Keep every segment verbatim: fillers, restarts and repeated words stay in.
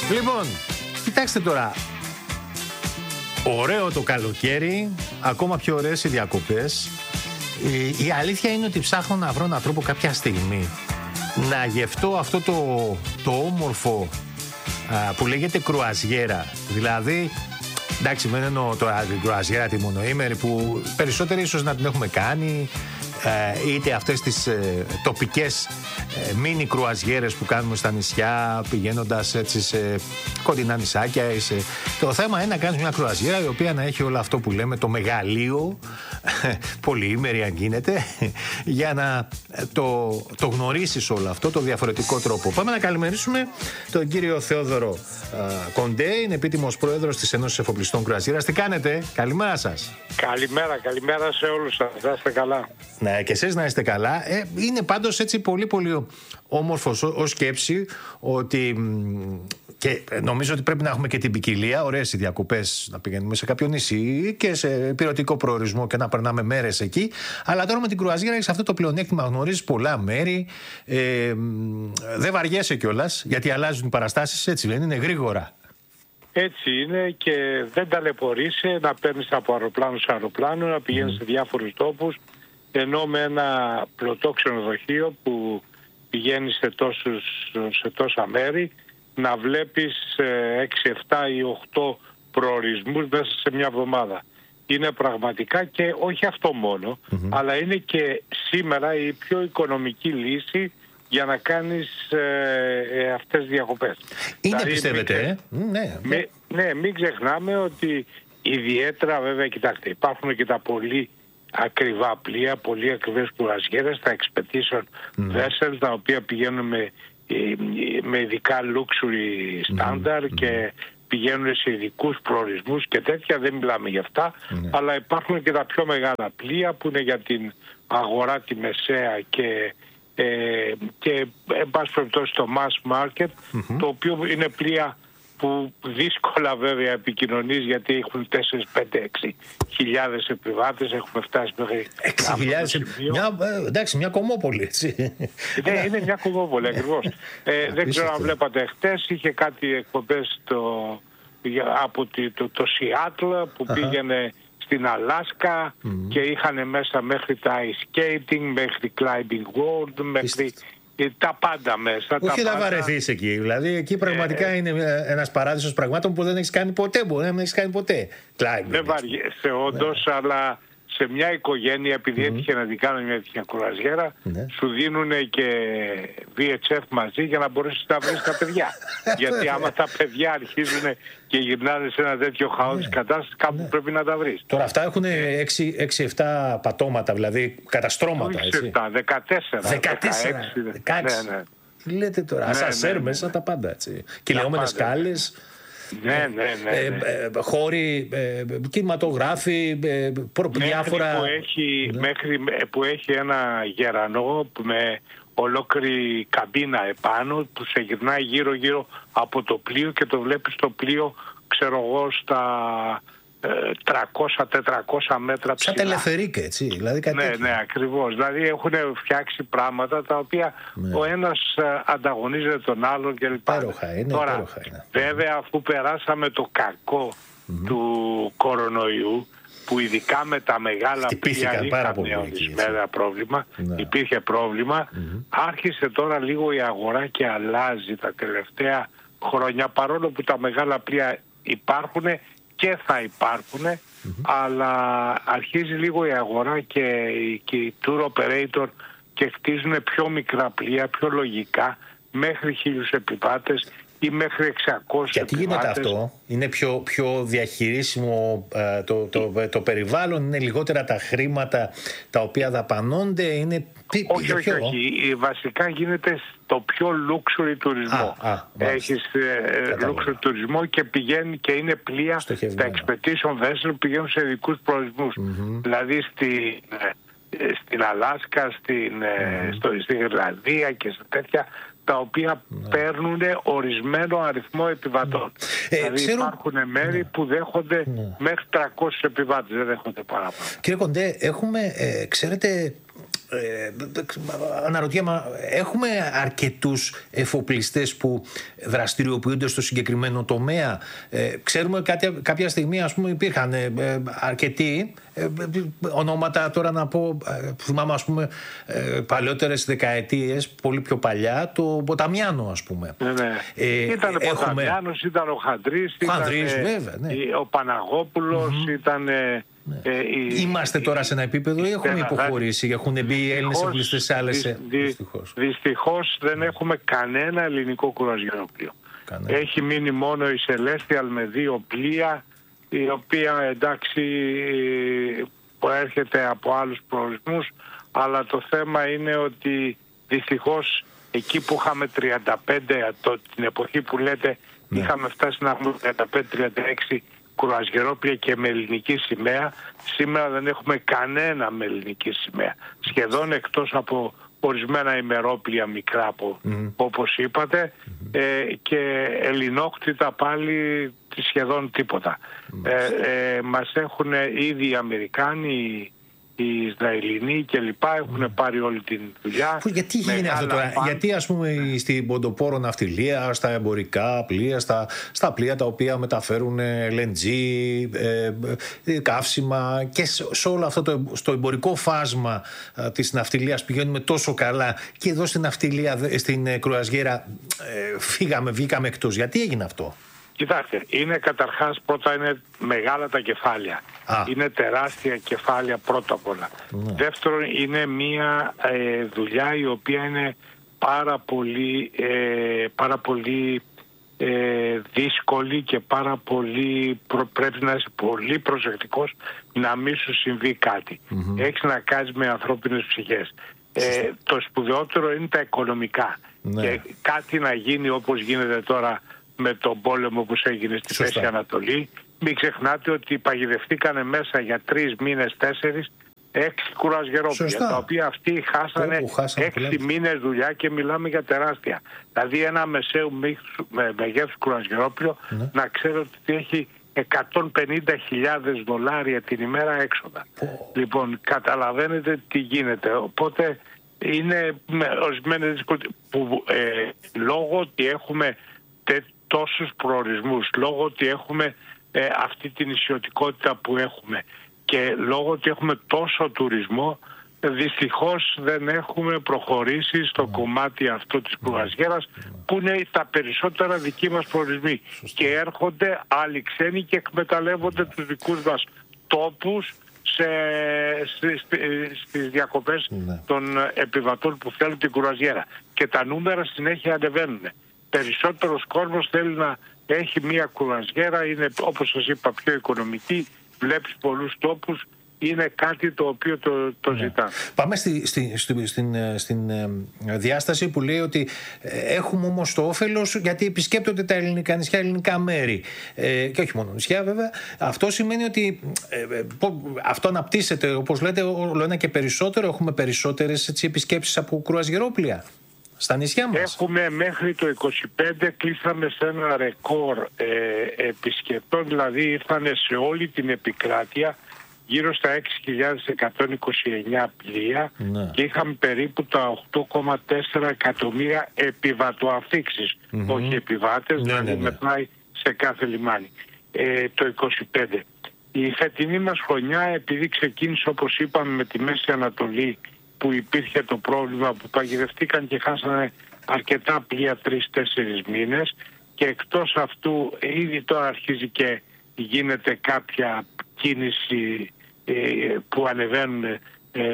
Λοιπόν, κοιτάξτε τώρα. Ωραίο το καλοκαίρι, ακόμα πιο ωραίες οι διακοπές. Η, η αλήθεια είναι ότι ψάχνω να βρω έναν τρόπο κάποια στιγμή να γευτώ αυτό το, το όμορφο α, που λέγεται κρουαζιέρα. Δηλαδή, εντάξει, δεν εννοώ τώρα την κρουαζιέρα τη μονοήμερη που περισσότεροι ίσως να την έχουμε κάνει, ε, είτε αυτές τις ε, τοπικές ε, μίνι κρουαζιέρες που κάνουμε στα νησιά πηγαίνοντας έτσι σε κοντινά νησάκια ή σε... Το θέμα είναι να κάνεις μια κρουαζιέρα η οποία να έχει όλο αυτό που λέμε το μεγαλείο, πολυήμερη αν γίνεται, για να το, το γνωρίσεις όλο αυτό το διαφορετικό τρόπο. Πάμε να καλημερίσουμε τον κύριο Θεόδωρο α, Κοντέ, είναι επίτιμος πρόεδρος της Ένωσης Εφοπλιστών Κρουαζιέρας. Τι κάνετε? Καλημέρα σας. Καλημέρα, καλημέρα σε όλους σας. Να είστε καλά. Ναι, και εσείς να είστε καλά. Ε, είναι πάντως έτσι πολύ πολύ όμορφο ως σκέψη ότι, και νομίζω ότι πρέπει να έχουμε και την ποικιλία, ωραίες οι διακοπές, να πηγαίνουμε σε κάποιο νησί και σε πειρωτικό προορισμό και να περνάμε μέρες εκεί, αλλά τώρα με την κρουαζιέρα έχεις αυτό το πλεονέκτημα, γνωρίζεις πολλά μέρη, ε, δεν βαριέσαι κιόλας γιατί αλλάζουν οι παραστάσεις, έτσι δεν είναι, γρήγορα. Έτσι είναι και δεν ταλαιπωρείσαι να παίρνεις από αεροπλάνο σε αεροπλάνο, να πηγαίνεις mm. σε διάφορους τόπους, ενώ με ένα πλωτό ξενοδοχείο που πηγαίνεις σε, τόσους, σε τόσα μέρη να βλέπεις έξι, επτά ή οκτώ προορισμούς μέσα σε μια εβδομάδα. Είναι πραγματικά, και όχι αυτό μόνο, mm-hmm. αλλά είναι και σήμερα η πιο οικονομική λύση για να κάνεις ε, ε, αυτές τις διακοπές. Είναι, δηλαδή, πιστεύετε, μην, ε? ναι, ναι. ναι, μην ξεχνάμε ότι ιδιαίτερα, βέβαια, κοιτάξτε, υπάρχουν και τα πολύ ακριβά πλοία, πολύ ακριβές κουραζιέρες, τα expedition mm. vessels, τα οποία πηγαίνουν με, με ειδικά luxury standard mm. και πηγαίνουν σε ειδικούς προορισμούς και τέτοια, δεν μιλάμε για αυτά, mm. αλλά υπάρχουν και τα πιο μεγάλα πλοία που είναι για την αγορά τη μεσαία και Ε, και εν πάση περιπτώσει το mass market, mm-hmm. το οποίο είναι πλοία που δύσκολα βέβαια επικοινωνείς γιατί έχουν τέσσερα, πέντε, έξι χιλιάδες επιβάτες, έχουμε φτάσει μέχρι έξι χιλιάδες, μια, εντάξει, μια κομμόπολη, έτσι. Ναι, είναι μια κομμόπολη ακριβώς. ε, δεν ξέρω αν βλέπατε χτες, είχε κάτι εκπομπές το, από το, το, το Seattle που uh-huh. πήγαινε στην Αλάσκα mm. και είχαν μέσα μέχρι τα ice skating, μέχρι climbing wall, μέχρι τα πάντα μέσα. Όχι να βαρεθείς εκεί, δηλαδή εκεί πραγματικά ε, είναι ένας παράδεισος πραγμάτων που δεν έχεις κάνει ποτέ, μπορεί να μην έχεις κάνει ποτέ. Climbing. Δεν βαριέσαι όντως, ναι. αλλά σε μια οικογένεια, επειδή mm. έτυχε να την κάνω μια τέτοια κουραζιέρα, ναι. σου δίνουν και βι έιτς εφ μαζί για να μπορέσεις να βρεις τα παιδιά. Γιατί άμα τα παιδιά αρχίζουν και γυρνάνε σε ένα τέτοιο χαό της κατάστασης, κάπου ναι. πρέπει να τα βρεις. Τώρα αυτά έχουν έξι επτά πατώματα, δηλαδή καταστρώματα. έξι επτά, δεκατέσσερα, δεκατέσσερα, δεκαέξι. Ναι, ναι. Τι λέτε τώρα, ασανσέρ ναι, ναι, μέσα ναι. τα πάντα, έτσι. Κυλαιόμενες σκάλες. Ναι, ναι, ναι, ναι. Ε, ε, χώροι, ε, κινηματογράφοι, ε, προ, μέχρι διάφορα... Που έχει, ναι. Μέχρι που έχει ένα γερανό με ολόκληρη καμπίνα επάνω που σε γυρνάει γύρω-γύρω από το πλοίο και το βλέπεις το πλοίο, ξέρω εγώ, στα τριακόσια τετρακόσια μέτρα ψηλά. Σαν τελεφερίκ, έτσι. Δηλαδή κάτι ναι, τέτοιο. ναι, ακριβώς. Δηλαδή έχουν φτιάξει πράγματα τα οποία ναι. ο ένας ανταγωνίζεται τον άλλον κλπ. Υπέροχα είναι, Τώρα, υπέροχα είναι. βέβαια, αφού περάσαμε το κακό mm-hmm. του κορονοϊού, που ειδικά με τα μεγάλα πλοία είχαμε ορισμένα πρόβλημα, ναι. υπήρχε πρόβλημα, mm-hmm. άρχισε τώρα λίγο η αγορά και αλλάζει τα τελευταία χρόνια, παρόλο που τα μεγάλα πλοία υπάρχουν και θα υπάρχουν, mm-hmm. αλλά αρχίζει λίγο η αγορά και, και οι tour operator και χτίζουν πιο μικρά πλοία, πιο λογικά, μέχρι χίλιους επιβάτες ή μέχρι εξακόσιους. Γιατί γίνεται αυτό? Είναι πιο, πιο διαχειρίσιμο ε, το, το, το, το περιβάλλον, είναι λιγότερα τα χρήματα τα οποία δαπανώνται, είναι... Όχι, όχι, όχι. Βασικά γίνεται στο πιο luxury τουρισμό. Α, α, έχεις ε, luxury τουρισμό και πηγαίνει και είναι πλοία, τα expedition vessel πηγαίνουν σε ειδικούς προορισμούς. Mm-hmm. Δηλαδή στη, ε, στην Αλάσκα, στην, mm-hmm. ε, στο, στη Ιρλανδία και σε τέτοια, τα οποία ναι. παίρνουν ορισμένο αριθμό επιβατών. Ε, δηλαδή ξέρω... υπάρχουν μέρη ναι. που δέχονται ναι. μέχρι τριακόσιους επιβάτες, δεν δέχονται παραπάνω. Κύριε Κοντέ, έχουμε, ε, ξέρετε, Ε, αναρωτιέμαι, έχουμε αρκετούς εφοπλιστές που δραστηριοποιούνται στο συγκεκριμένο τομέα? Ε, ξέρουμε κάτι, κάποια στιγμή ας πούμε υπήρχαν ε, ε, αρκετοί ε, ονόματα, τώρα να πω, ε, θυμάμαι ας πούμε ε, παλαιότερες δεκαετίες, πολύ πιο παλιά, το Ποταμιάνο ας πούμε. Ναι, ναι. Ε, ήταν ο έχουμε... Ποταμιάνος, ήταν ο Χαντρής, ο, Χαντρής, ήταν, βέβαια, ναι. ο Παναγόπουλος, mm-hmm. ήταν... Ναι. Ε, η, Είμαστε τώρα η, σε ένα επίπεδο ή έχουμε υποχωρήσει, έχουν μπει οι Έλληνες εφοπλιστές σε άλλες? Δυ, δυστυχώς. Δυστυχώς δεν ναι. έχουμε κανένα ελληνικό κουρασγερόπλοιο. Κανένα. Έχει μείνει μόνο η Celestial με δύο πλοία, η οποία εντάξει προέρχεται από άλλους προορισμούς, αλλά το θέμα είναι ότι δυστυχώς εκεί που είχαμε τριάντα πέντε, το, την εποχή που λέτε, ναι. είχαμε φτάσει να έχουμε τριάντα πέντε τριάντα έξι κουρασγερόπλια και με ελληνική σημαία. Σήμερα δεν έχουμε κανένα με ελληνική σημαία. Σχεδόν, εκτός από ορισμένα ημερόπλια μικρά από, mm-hmm. όπως είπατε, mm-hmm. ε, και ελληνόκτητα πάλι σχεδόν τίποτα. Mm-hmm. Ε, ε, μας έχουν ήδη οι Αμερικάνοι, οι Ισραηλινοί και λοιπά, έχουν mm. πάρει όλη την δουλειά. Γιατί γίνεται αυτό τώρα? Πάν... Γιατί ας πούμε στην ποντοπόρο ναυτιλία, στα εμπορικά πλοία, στα, στα πλοία τα οποία μεταφέρουν ελ εν τζι, ε, ε, καύσιμα, και σε όλο αυτό το στο εμπορικό φάσμα ε, της ναυτιλίας πηγαίνουμε τόσο καλά, και εδώ στην ναυτιλία, στην ε, κρουαζιέρα ε, φύγαμε, βγήκαμε εκτός? Γιατί έγινε αυτό? Κοιτάξτε, είναι καταρχάς, πρώτα είναι μεγάλα τα κεφάλια. Α. Είναι τεράστια κεφάλια πρώτα απ' όλα. Ναι. Δεύτερον, είναι μια ε, δουλειά η οποία είναι πάρα πολύ, ε, πάρα πολύ ε, δύσκολη και πάρα πολύ, προ, πρέπει να είσαι πολύ προσεκτικός να μην σου συμβεί κάτι. Mm-hmm. Έχεις να κάνεις με ανθρώπινες ψυχές. Ε, το σπουδαιότερο είναι τα οικονομικά. Ναι. Και κάτι να γίνει όπως γίνεται τώρα με τον πόλεμο που έγινε στη Σωστά. Μέση Ανατολή. Μην ξεχνάτε ότι παγιδευτήκανε μέσα για τρεις μήνες, τέσσερις, έξι κουρασγερόπλια, τα οποία αυτοί χάσανε έξι μήνες δουλειά, και μιλάμε για τεράστια. Δηλαδή ένα μεσαίου με μεγέθους κουρασγερόπλιο, ναι. να ξέρω ότι έχει εκατόν πενήντα χιλιάδες δολάρια την ημέρα έξοδα. Oh. Λοιπόν, καταλαβαίνετε τι γίνεται. Οπότε είναι ορισμένες δυσκολίες που ε, λόγω ότι έχουμε τε, τόσους προορισμούς, λόγω ότι έχουμε ε, αυτή την ισιωτικότητα που έχουμε και λόγω ότι έχουμε τόσο τουρισμό, δυστυχώς δεν έχουμε προχωρήσει στο mm. κομμάτι αυτό της κρουαζιέρας, mm. που είναι τα περισσότερα δικοί μας προορισμοί. Σωστή. Και έρχονται άλλοι ξένοι και εκμεταλλεύονται mm. τους δικούς μας τόπους σε, στις, στις διακοπές mm. των επιβατών που θέλουν την κρουαζιέρα. Και τα νούμερα συνέχεια ανεβαίνουν. Περισσότερος κόσμος θέλει να έχει μία κρουαζιέρα, είναι, όπως σας είπα, πιο οικονομική, βλέπεις πολλούς τόπους, είναι κάτι το οποίο το, το ναι. ζητά. Πάμε στη, στη, στη, στην, στην διάσταση που λέει ότι έχουμε όμως το όφελος γιατί επισκέπτονται τα ελληνικά νησιά, ελληνικά μέρη, ε, και όχι μόνο νησιά βέβαια. Αυτό σημαίνει ότι ε, αυτό αναπτύσσεται, όπως λέτε, όλο ένα και περισσότερο. Έχουμε περισσότερες έτσι, επισκέψεις από κρουαζιερόπλια στα νησιά μας. Έχουμε μέχρι το είκοσι πέντε κλείσαμε σε ένα ρεκόρ ε, επισκεπτών, δηλαδή ήρθαν σε όλη την επικράτεια γύρω στα έξι χιλιάδες εκατόν είκοσι εννιά πλοία, ναι. και είχαμε περίπου τα οκτώ κόμμα τέσσερα εκατομμύρια επιβατοαφήξεις, mm-hmm. όχι επιβάτες, ναι, δηλαδή ναι, ναι. μετράει σε κάθε λιμάνι. Ε, το είκοσι πέντε. Η φετινή μας χρονιά, επειδή ξεκίνησε όπως είπαμε με τη Μέση Ανατολή, που υπήρχε το πρόβλημα που παγιδευτήκαν και χάσανε αρκετά πλοία τρεις-τέσσερις μήνες, και εκτός αυτού ήδη τώρα αρχίζει και γίνεται κάποια κίνηση ε, που ανεβαίνουν ε,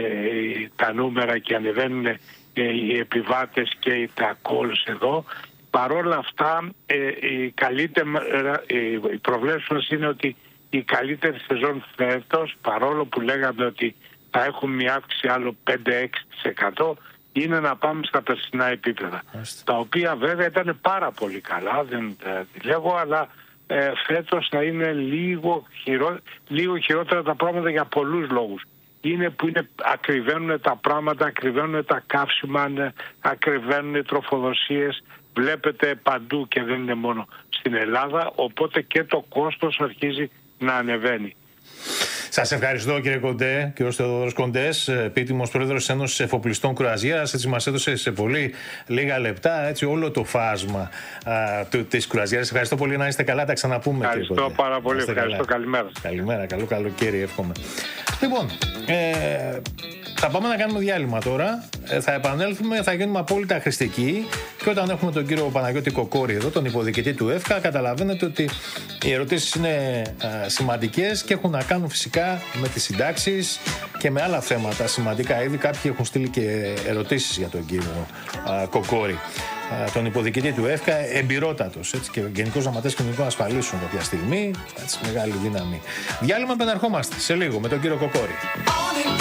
τα νούμερα και ανεβαίνουν ε, οι επιβάτες και τα calls εδώ. Παρόλα αυτά ε, η, καλύτερη, ε, η προβλέψη μας είναι ότι η καλύτερη σεζόν φέτος, παρόλο που λέγαμε ότι θα έχουμε μια αύξηση άλλο πέντε με έξι τοις εκατό, είναι να πάμε στα περσινά επίπεδα. Άστε. Τα οποία βέβαια ήταν πάρα πολύ καλά, δεν τα λέγω, αλλά ε, φέτος θα είναι λίγο, χειρό, λίγο χειρότερα τα πράγματα για πολλούς λόγους. Είναι που είναι, ακριβένουν τα πράγματα, ακριβένουν τα καύσιμα, ακριβένουν οι τροφοδοσίες, βλέπετε παντού και δεν είναι μόνο στην Ελλάδα, οπότε και το κόστος αρχίζει να ανεβαίνει. Σας ευχαριστώ κύριε Κοντέ, κύριος Θεοδωρός Κοντές, επίτιμος πρόεδρος της Ένωσης Εφοπλιστών Κρουαζιέρας. Έτσι μας έδωσε σε πολύ λίγα λεπτά έτσι, όλο το φάσμα α, του, της κρουαζιέρας. Ευχαριστώ πολύ, να είστε καλά, τα ξαναπούμε. Ευχαριστώ κύριε Κοντέ. πάρα πολύ, ευχαριστώ, καλημέρα. Καλημέρα, καλό καλοκαίρι, εύχομαι. Λοιπόν, ε, θα πάμε να κάνουμε διάλειμμα τώρα. Ε, θα επανέλθουμε, θα γίνουμε απόλυτα χρηστικοί. Και όταν έχουμε τον κύριο Παναγιώτη Κοκόρη εδώ, τον υποδιοικητή του ΕΦΚΑ, καταλαβαίνετε ότι οι ερωτήσεις είναι ε, σημαντικές και έχουν να κάνουν φυσικά με τις συντάξεις και με άλλα θέματα σημαντικά. Ήδη κάποιοι έχουν στείλει και ερωτήσεις για τον κύριο ε, Κοκόρη, ε, τον υποδιοικητή του ΕΦΚΑ, εμπειρότατος έτσι, και Γενικός Γραμματέας Κοινωνικών Ασφαλίσεων κάποια στιγμή. Έτσι, μεγάλη δύναμη. Διάλειμμα, επαναρχόμαστε σε λίγο με τον κύριο Κοκόρη.